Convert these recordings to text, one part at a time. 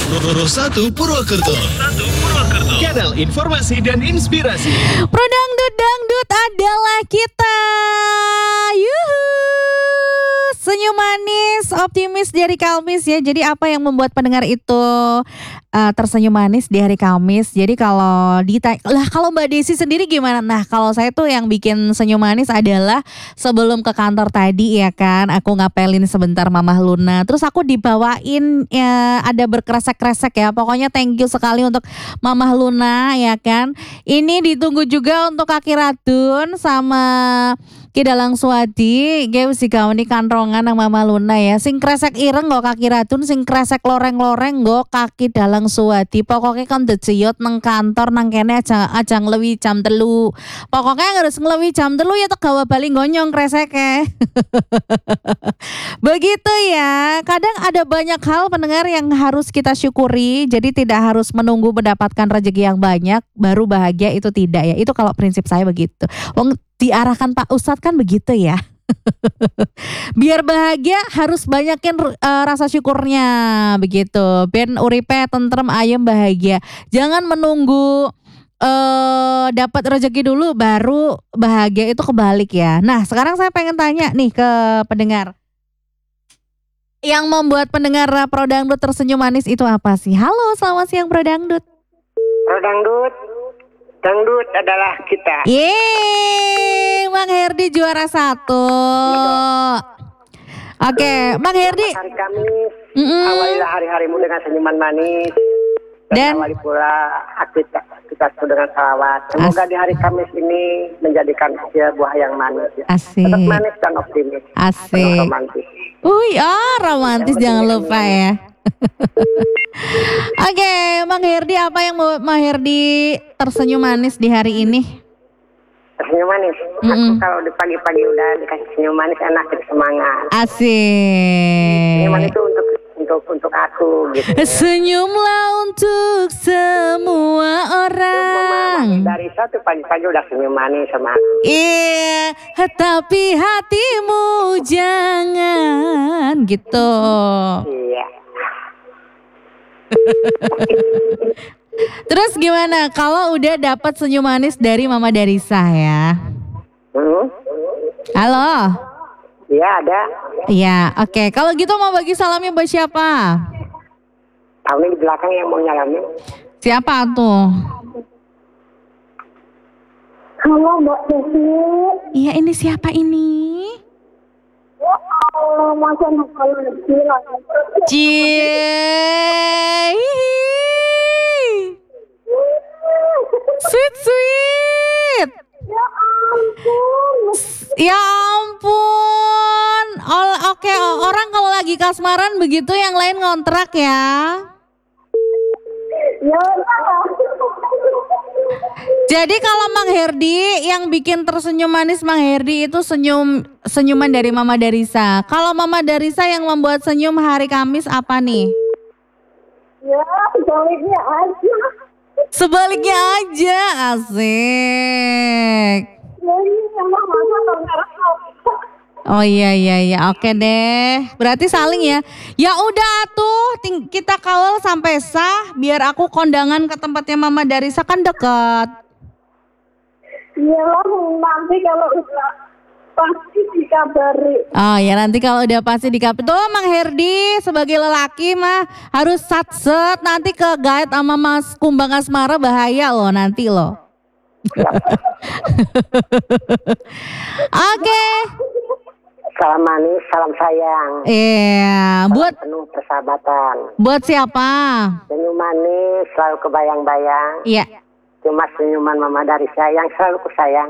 Satu Purwokerto. Kanal informasi dan inspirasi. Prodangdut dangdut adalah kita. Yuhu. Senyum manis, optimis di hari Kamis ya. Jadi apa yang membuat pendengar itu tersenyum manis di hari Kamis? Jadi kalau ditanya, lah kalau Mbak Desi sendiri gimana? Nah kalau saya tuh yang bikin senyum manis adalah sebelum ke kantor tadi ya kan, aku ngapelin sebentar Mamah Luna. Terus aku dibawain ya, ada berkresek-kresek ya. Pokoknya thank you sekali untuk Mamah Luna ya kan. Ini ditunggu juga untuk Kaki Radun sama Ki Dalang Suwadi, gue si gauni kantrongan nang Mama Luna ya. Sing kresek ireng nggo Kaki Radun, sing kresek loreng-loreng nggo Kaki Dalang Suwadi. Pokoknya kan dejeyot nang kantor nang kene aja nglewi jam 3. Pokoknya harus nglewi jam 3 ya tegawa bali gonyong kreseke. Begitu ya. Kadang ada banyak hal pendengar yang harus kita syukuri. Jadi tidak harus menunggu mendapatkan rezeki yang banyak baru bahagia, itu tidak ya. Itu kalau prinsip saya begitu. Wong diarahkan Pak Ustadz kan begitu ya. Biar bahagia harus banyakin rasa syukurnya begitu. Ben uripe tentrem ayem bahagia. Jangan menunggu dapat rezeki dulu baru bahagia, itu kebalik ya. Nah sekarang saya pengen tanya nih ke pendengar. Yang membuat pendengar Prodangdut tersenyum manis itu apa sih? Halo, selamat siang Prodangdut. Dangdut adalah kita. Yeay, Mang Herdi juara 1. Oke, Mang Herdi. Hari Kamis, awalilah hari-harimu dengan senyuman manis. Dan awali pula aktivitas dengan salawat. Semoga di hari Kamis ini menjadikan hasil buah yang manis. Ya. Asik. Tetap manis dan optimis. Asik. Romantis. Romantis jangan lupa ya. Oke, Mang Herdi, apa yang membuat Mang Herdi tersenyum manis di hari ini? Senyum manis. Aku kalau di pagi-pagi udah dikasih senyum manis enak, jadi semangat. Asik. Senyum manis itu untuk aku gitu. Senyumlah untuk semua orang. Dari satu pagi-pagi udah senyum manis sama aku. Iya, tapi hatimu jangan gitu. Iya. Terus gimana kalau udah dapat senyum manis dari Mama Darisa ya? Halo. Iya ada. Iya, oke. Kalau gitu mau bagi salamnya buat siapa? Tahu nih di belakang yang mau nyalamin. Siapa tuh? Halo Mbak Desi. Iya, ini siapa ini? Ya Allah, masa nakal lagi lah. Sweet. Ya ampun. Ya ampun. Oke, orang kalau lagi kasmaran begitu yang lain ngontrak ya. Ya. Jadi kalau Mang Herdi yang bikin tersenyum manis Mang Herdi itu senyuman dari Mama Darisa. Kalau Mama Darisa yang membuat senyum hari Kamis apa nih? Ya, sebaliknya aja. Sebaliknya aja, asik. Ya ini memang masa kamera. Oh iya, oke deh. Berarti saling ya. Ya udah tuh, kita kawal sampai sah. Biar aku kondangan ke tempatnya Mama Darisa, kan deket. Iyalah, nanti kalau udah pasti dikabari. Oh ya, nanti kalau udah pasti dikabari. Tuh Mang Herdi sebagai lelaki mah harus satset. Nanti ke guide sama Mas Kumbang Asmara bahaya loh nanti loh. Oke. Salam manis, salam sayang. Iya, buat penuh persahabatan. Buat siapa? Senyum manis selalu kebayang-bayang. Iya. Cuma senyuman Mama Darisa yang selalu kusayang.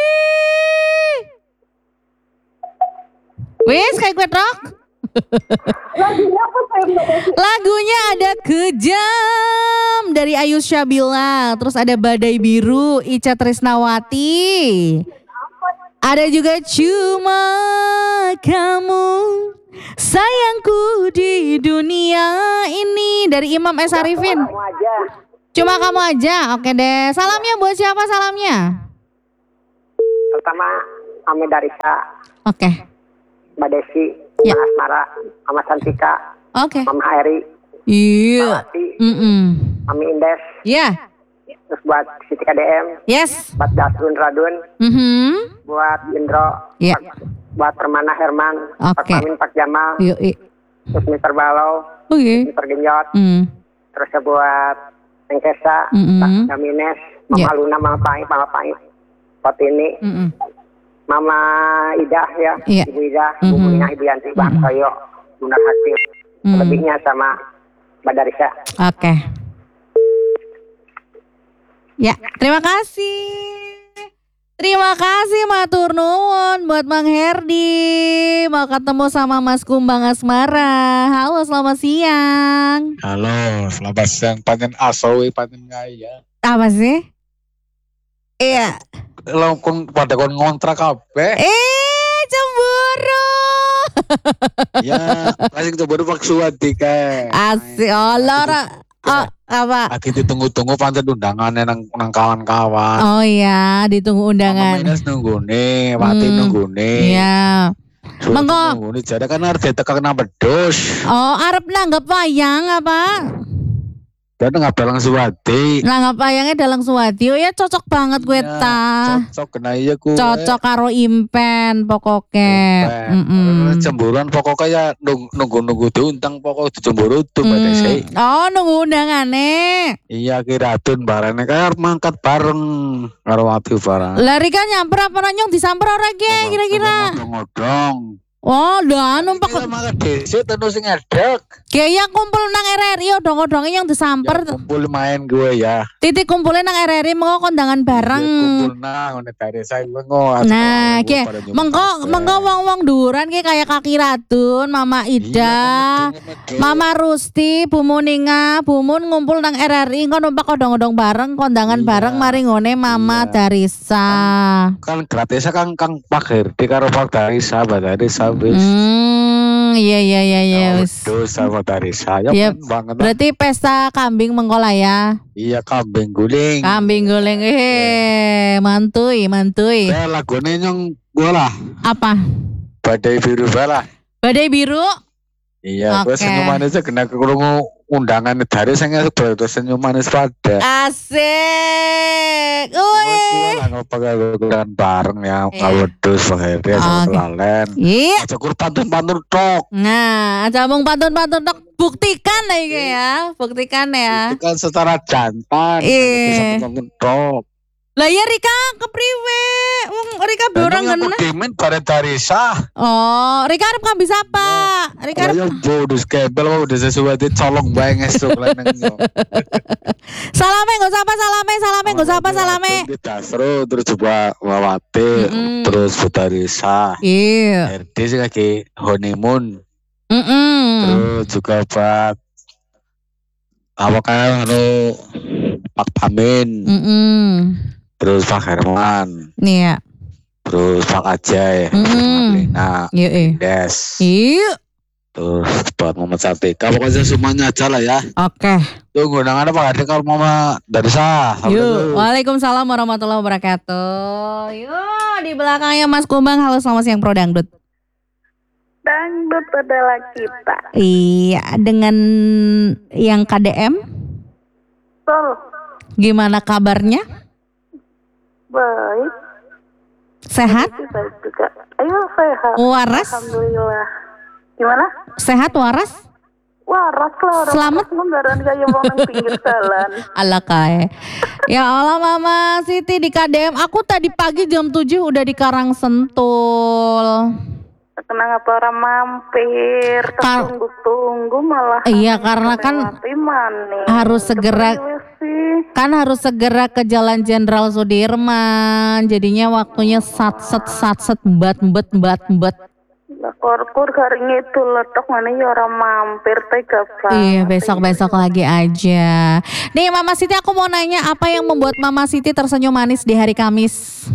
Wes kayak kue rock. Lagunya apa saya Mbak Desi? Lagunya ada Kejam dari Ayu Syabila. Terus ada Badai Biru Ica Trisnawati. Ada juga Cuma Kamu Sayangku di Dunia Ini dari Imam S. Arifin. Kamu aja. Cuma kamu aja. Oke deh. Salamnya buat siapa salamnya? Pertama Mama Darisa. Oke. Mbak Desi, Ya. Mama Asmara, Mama Santika, Oke. Mama Eri, Iya. Mawati, Mm-mm. Mami Indes, Ya. terus buat Siti KDM, Yes. buat Dasrun Radun, Mhm. buat Indro, Ya. buat Permana Herman, Pak Oke. Pamin, Pak Jamal, Yuk. terus Mr. Balau, Oke. Mr. Genjot, terus buat Neng Kesa, Mm-mm. Mami Ines, Mama Ya. Luna, Mama Pai, Potini, Mm-mm. Mama Ida ya, Iya. Ibu Ida, Mhm. Bu Nina, Ibu Yanti, Bang Soyo, Bunda Hakim, lebihnya sama Mbak Darisa. Oke. Ya, terima kasih. Terima kasih matur nuwun buat Mang Herdi. Mau ketemu sama Mas Kumbang Asmara. Halo, selamat siang. Halo, selamat siang. Panen asawi, panen ngaya. Apa sih? Iya. Lo pada kon ngontrak kabeh. Cemburu. Ya, kasih kita baru paksu hati kae. Asik. Oh, Laura. Oh, apa? Lagi ditunggu-tunggu pancen undangannya nang kawan-kawan. Oh iya, ditunggu Mama undangan. Ines nunggu nih, Wati nunggu nih. Iya. Mengko. Nunggu nih, jadi kan harus ditekak kena bedus. Oh, arep nanggep wayang apa? Dan nggak belang suwati. Nanggep wayangnya dalang Suwadi. Oh ya cocok banget gue ta. Cocok kena iya ku. Cocok karo impen pokoknya. Cemburuan pokoknya ya nunggu diundang pokok cemburu tuh pada sih. Oh nunggu undangannya. Iya kiratun barangnya kayak mangkat bareng karo Wati barang. Lari kan nyamper apa nyong disamper ora ge kira-kira. Ngodong-ngodong. Oh, dah numpak. Kita makan desi terus ngedek. Kayak kumpul nang RRI odong-odongnya yang disamper. Ya, kumpul main gue ya. Titik kumpulnya nang RRI mengko kondangan bareng. Ya, kumpul nang ngene dari saya mengo. Nah, kayak mengko wong-wong duran kayak Kaki Ratun, Mama Ida, Mama Rusti, Bu Muninga, Bu Mun ngumpul nang RRI engko numpak odong-odong bareng, kondangan bareng mari ngone Mama Darisa. Kan gratisnya Kang Pak Herdi karo Pak Darisa, Mbak Darisa wis. Iya wis. Terus sama Darisa ya Yep. banget. Berarti pesta kambing mengkola ya. Iya kambing guling. Kambing guling mantui. Lagune nyong gue lah. Apa? Badai biru balah. Badai biru? Iya, gue Oke. senyum manis kena kerungu undangan dari saya berarti senyum manis pada. Asik. Gue lah ngobrol undangan bareng ya, ngawedus penghari sama kelalen. Iya. Aja kur pantun tok. Nah, aja mung pantun-pantun tok buktikan lah iki ya. Buktikan ya. Itu kan secara jantan. Iya. Pantun tok. Lah ya Rika kepriwe? Wong Rika be orang Yang genah. dimin bare Darisa. Oh, Rika arep ngambil siapa? Rika arep Kayak bodus kebel udah sesuatu colong bae ngesuk lanang. salame nggo sapa salame nggo sapa salame. Di Dasro terus coba Wawati terus Bu Darisa. Iya. RD sih lagi honeymoon. Terus juga buat apa kan Pak Pamin. Terus Pak Herman. Iya. Terus Pak Ajay. Lina. Iya. Des. Iya. Terus buat Muhammad Satika. Pokoknya semuanya aja lah ya. Oke. Tunggu undangannya Pak Hadi kalau Mama Darisa. Yuk. Waalaikumsalam warahmatullahi wabarakatuh. Yuk, di belakangnya Mas Kumbang. Halo, selamat siang Pro Dangdut. Dangdut adalah kita. Iya, dengan yang KDM. Betul. Gimana kabarnya? Baik. Sehat? Baik juga. Ayo sehat. Waras? Alhamdulillah. Gimana? Sehat waras? Waras lah orang. Selamat. Lembaran kayak mau nang pinggir jalan. Ala kae. Ya Allah Mama Siti di KDM. Aku tadi pagi jam 7 udah di Karangsentul. Kenang apa orang mampir, tunggu malah. Iya karena kan harus segera ke Jalan Jenderal Sudirman. Jadinya waktunya satset mbet. Kur garing itu letok mana ya orang mampir tega banget. Iya besok lagi aja. Nih Mama Siti aku mau nanya apa yang membuat Mama Siti tersenyum manis di hari Kamis?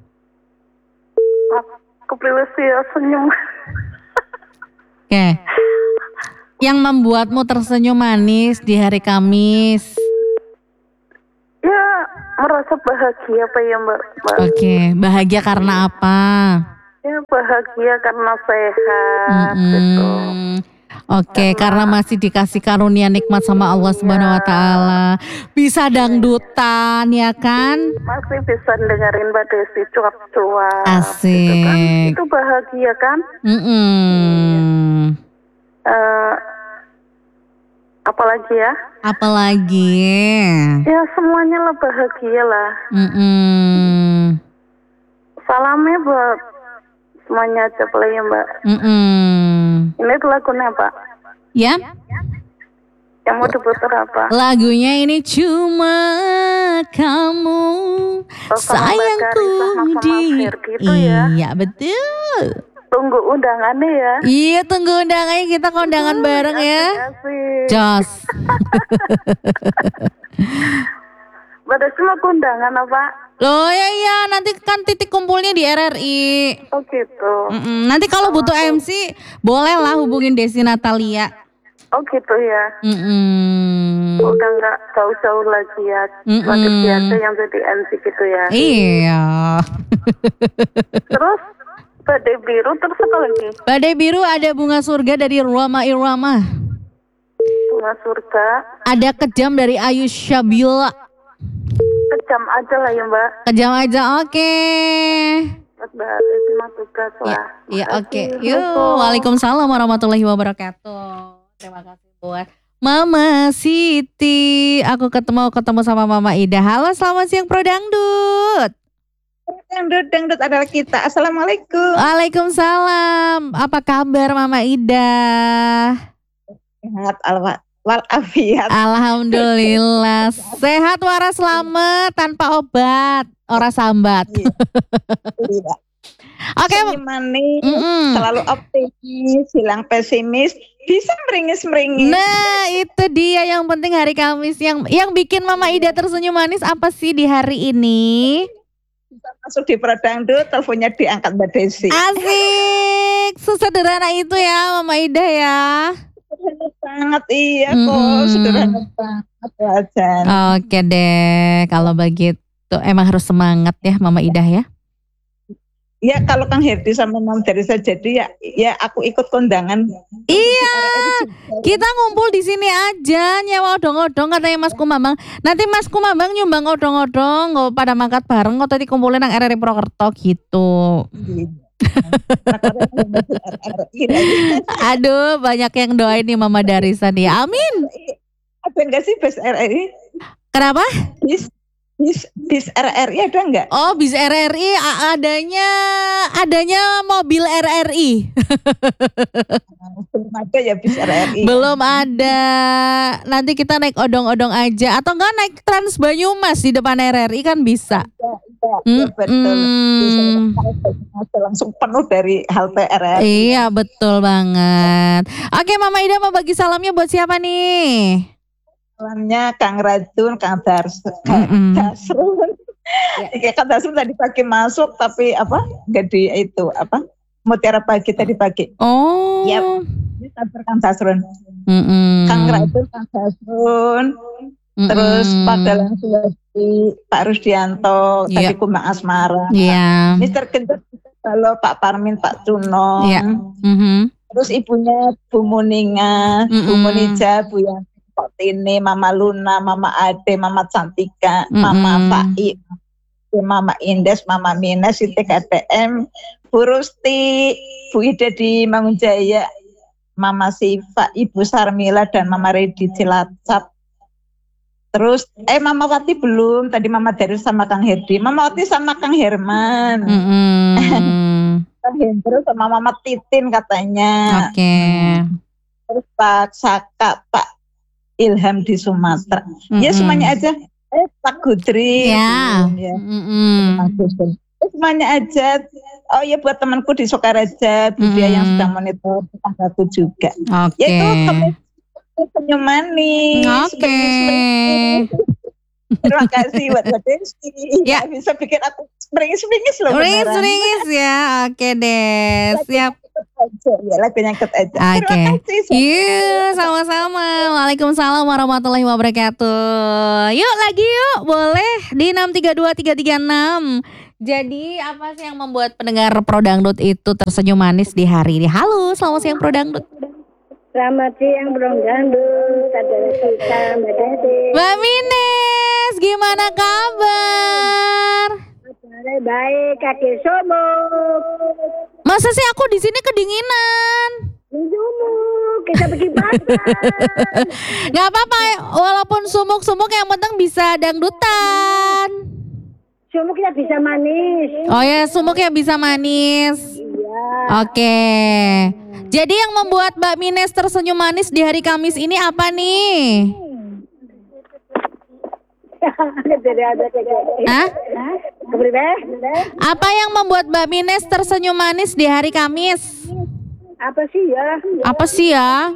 Aku pilih sih senyum. Oke. Yang membuatmu tersenyum manis di hari Kamis? Ya merasa bahagia apa ya Mbak? Oke, bahagia karena apa? Ya bahagia karena sehat gitu. Oke, karena masih dikasih karunia nikmat sama Allah Subhanahu wa taala. Bisa dangdutan ya kan? Masih bisa dengerin Mbak Desi cuap-cuap. Asik. Gitu kan. Itu bahagia kan? Apalagi ya? Apalagi? Ya semuanya lah bahagia lah. Salamnya buat semuanya aja boleh ya Mbak. Ini lagunya apa? Ya? Yang mau diputar apa? Lagunya ini cuma kamu sama sayangku Mbak Karisa sama Mas Herdi itu ya? Iya betul. Tunggu undangannya ya. Iya tunggu undangannya, kita kondangan bareng ya. Asik. Jos. Mbak Desi mau undangan apa? Loh ya nanti kan titik kumpulnya di RRI. Oh gitu. Nanti kalau butuh MC boleh lah hubungin Desi Natalia. Oh gitu ya. Udah nggak jauh-jauh lagi ya. Lagi biasa yang jadi MC gitu ya. Iya. Terus badai biru terus apa lagi? Badai biru ada bunga surga dari Roma Irama. Bunga surga. Ada kejam dari Ayu Syabila. Kejam aja lah ya Mbak. Kejam aja, oke. Mbak Desi mah tugas lah. Iya oke. Yuk, waalaikumsalam warahmatullahi wabarakatuh. Terima kasih buat Mama Siti. Aku ketemu sama Mama Ida. Halo, selamat siang Pro Dangdut. Dangdut adalah kita. Assalamualaikum. Waalaikumsalam. Apa kabar Mama Ida? Sehat walafiat. Alhamdulillah. Sehat waras selamat tanpa obat, ora sambat. Iya. Oke, manis, selalu optimis, hilang pesimis, bisa meringis-meringis. Nah, itu dia yang penting hari Kamis yang bikin Mama Ida tersenyum manis apa sih di hari ini? Bisa masuk di Pro Dangdut, teleponnya diangkat Mbak Desi. Asik, sesederhana itu ya Mama Ida ya. Sederhana banget iya kok, sederhana banget wajan. Oke deh, kalau begitu emang harus semangat ya Mama Ida ya. Ya kalau Kang Herdi sama Mam Darisa jadi ya aku ikut kondangan. Iya, kita ngumpul di sini aja nyewa odong-odong katanya Mas Kumambang. Nanti Mas Kumambang nyumbang odong-odong, nggak pada mangkat bareng, kok tadi kumpulin nang RRI Prokerto gitu. Aduh, banyak yang doain nih Mama Darisa nih. Amin. Ada nggak sih bis RRI? Kenapa? Bis RRI ada nggak? Oh, bis RRI adanya mobil RRI. Belum ada ya bis RRI. Belum ada. Nanti kita naik odong-odong aja atau enggak naik Trans Banyumas di depan RRI kan bisa. Ya, betul. Bisa langsung penuh dari halte RRI. Iya, betul banget. Oke, Mama Ida mau bagi salamnya buat siapa nih? Salamnya Kang Rajun, Kang Dasrun. Kang Dasrun tadi pagi masuk tapi nggak di itu Mutiara Pagi tadi pagi. Oh. Yap. Ini sabar Kang Dasrun. Kang Rajun, Kang Dasrun. Terus Pak Dalang Sulawesi, Pak Rusdianto, tadi Kumang Asmara. Iya. Mister Gendut, halo Pak Parmin, Pak Cuno. Iya. Terus ibunya Bu Muninga, Bu Munija, Bu Yanti, Pak Tini, Mama Luna, Mama Ade, Mama Cantika, Mama Fai, Mama Indes, Mama Mina, Siti KTM, Bu Rusti, Bu Ida di Mangunjaya, Mama Siva, Ibu Sarmila, dan Mama Redi Cilacap. Terus Mama Wati belum, tadi Mama Dari sama Kang Herdi, Mama Wati sama Kang Herman. Kang Hendro sama Mama Titin katanya. Oke. Terus Pak Saka, Pak Ilham di Sumatera. Ya semuanya aja. Pak Gudri. Ya. Semuanya aja. Oh ya buat temanku di Sokaraja, Budia yang sedang monitor tetanggaku juga. Oke. Yaitu senyum manis. Oke. Terima kasih buat Mbak Desi. Ya. Bisa bikin aku meringis-meringis loh. Meringis ya. Oke deh. Siap. Ya lagunya ikut aja. Oke. Terima kasih. Yuk sama-sama. Waalaikumsalam warahmatullahi wabarakatuh. Yuk lagi yuk. Boleh di 632-336. Jadi apa sih yang membuat pendengar Pro Dangdut itu tersenyum manis di hari ini? Halo, selamat siang Pro Dangdut. Selamat siang Bro Gandut, adalah kita Mbak Dede. Mbak Mines, gimana kabar? Baik, kaki sumuk. Masa sih aku di sini kedinginan? Sumuk, kita pergi pasar. Gak apa-apa, walaupun sumuk-sumuk yang penting bisa dangdutan. Sumuknya bisa manis. Oh ya, sumuknya bisa manis. Iya. Oke. Jadi yang membuat Mbak Mines tersenyum manis di hari Kamis ini apa nih? Hah? Apa yang membuat Mbak Mines tersenyum manis di hari Kamis? Apa sih ya? Apa sih ya?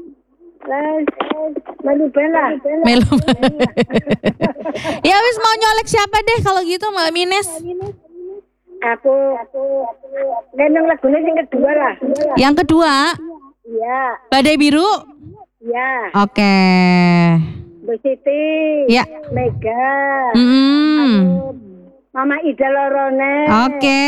Meluben lah. Ya wis, mau nyolek siapa deh kalau gitu Mbak Mines? Aku gendong lagunya yang kedua lah. Yang kedua? Iya. Badai Biru? Iya. Oke. Bu Siti. Ya. Mega. Mama Ida Lorone. Oke.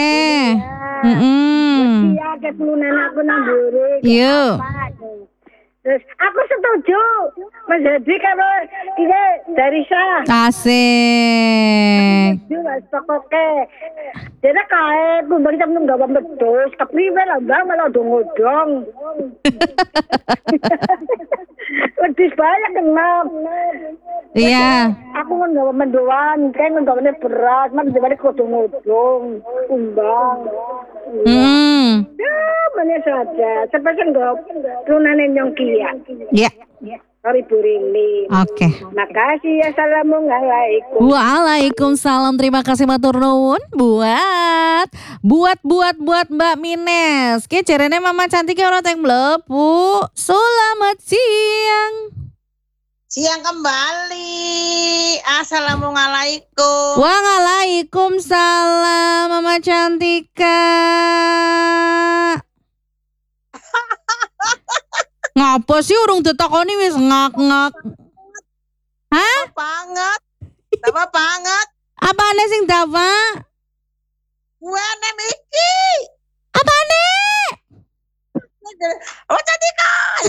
Iya, keturunan aku nang mburi. Yuk. Terus aku setuju menjadi kalau kita dari sah. Asik. Jelas pokoknya. Jadi kayak bumbang kita nggak berdus, kepriwe lah bang malah dong-dong. Lebih banyak kenal. Iya. Aku kan nggak mendoan, kan nggak berat, mana jadi dong-dong, bumbang. Ya, mana saja. Seperti nggak tunanen nyongkia. Ya. Ribu Rini. Oke. Makasih. Assalamualaikum. Waalaikumsalam. Terima kasih matur nuwun buat Mbak Mines. Ki jarene Mama Cantiknya ora teng mlebu. Selamat siang. Siang kembali. Assalamualaikum. Waalaikumsalam Mama Cantika. Ngapa sih urung ditakoni wis ngak-ngak? Hah? Banget. Dawa banget. Apane sing dawa? Kuene iki. Apane? Oh Cantika.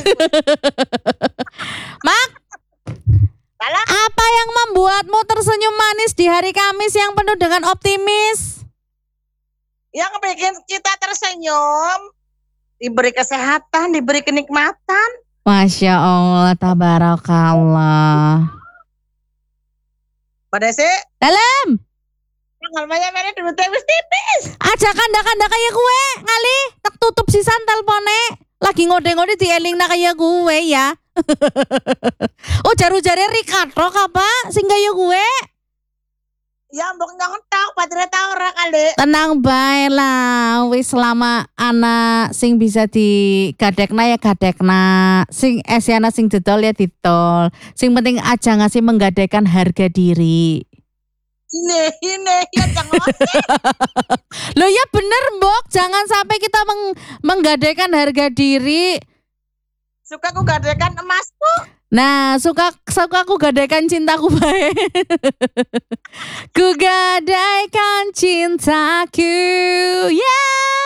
Mak, apa yang membuatmu tersenyum manis di hari Kamis yang penuh dengan optimis? Yang bikin kita tersenyum, diberi kesehatan, diberi kenikmatan. Masya Allah, tabarakallah. Pada sih? Dalam. Tanggal mana dulu wis tipis. Aja kanda-kanda kayak gue, ngali. Tak tutup sisan telpone. Lagi ngode-ngode dielingna kayak gue ya. Oh jaru-jare Ricardo apa? Sing kayak gue. Ya mbok nyontok padahal tau ora kali. Tenang bae lah, wis selama anak sing bisa digadekna ya gadekna, sing esiana sing didol ya didol. Sing penting aja ngasih menggadaikan harga diri. Ini ya jangan. Loh ya bener Mbok, jangan sampai kita menggadaikan harga diri. Suka ku gadaikan emasku. Nah, suka aku gadaikan cintaku baik. Ku gadaikan cintaku. Ya.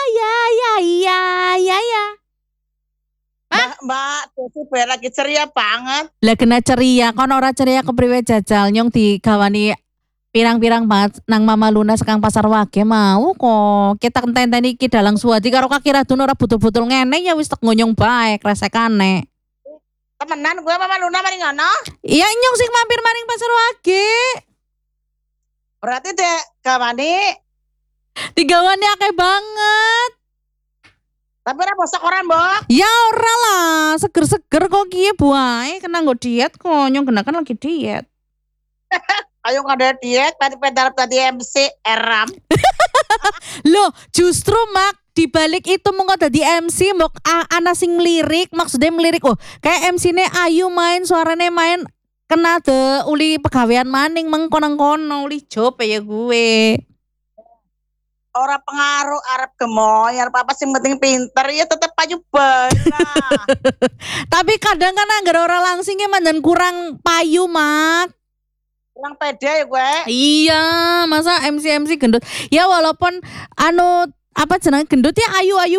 Mbak, Desi lagi ceria banget. Lah kena ceria, kon ora ceria kepriwe jajal nyong digawani pirang-pirang banget nang Mama Luna sekang pasar wage mau kok. Kita kenteni iki dalang suwadi karo kaki radun ora butul-butul ngene ya wis tek ngonyong bae kresekane. Temenan gue Mama Luna mari ngono. Iya nyong sing mampir maring pasar wage. Berarti dek gawani digawani akeh banget. Tapi ora bosok ora, Mbok? Ya ora lah, seger-seger kok kiye buae kena nggo diet kok, nyong kenakan lagi diet. Ayo ngada diet, tadi MC Eram. Loh, justru Mak dibalik itu mengko dadi MC mok ana sing ngelirik, maksudnya melirik kayak MC-ne Ayu main, suarane main kena de uli pegawean maning mengkono-kono uli job ya gue. Orang pengaruh Arab gemoy, Arab apa sih penting pinter ya tetep payu bae lah. Tapi kadang kan anggar ora langsingnya mandan kurang payu Mak. Kurang pede ya gue. Iya, masa MC gendut. Ya walaupun apa jenenge gendut ya ayu-ayu